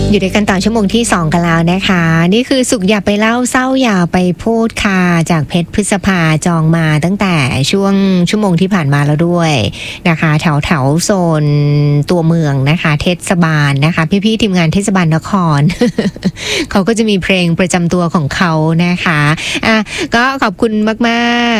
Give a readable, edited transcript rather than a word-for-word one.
อยู่ด้วยกันต่อชั่วโมงที่2กันแล้วนะคะนี่คือสุขอย่าไปเล่าเศร้าอย่าไปพูดค่ะจากเพชรพฤษภาจองมาตั้งแต่ช่วงชั่วโมงที่ผ่านมาแล้วด้วยนะคะแถวโซนตัวเมืองนะคะเทศบาลนะคะพี่ๆทีมงานเทศบาลนคร เขาก็จะมีเพลงประจำตัวของเขานะคะก็ขอบคุณมากๆ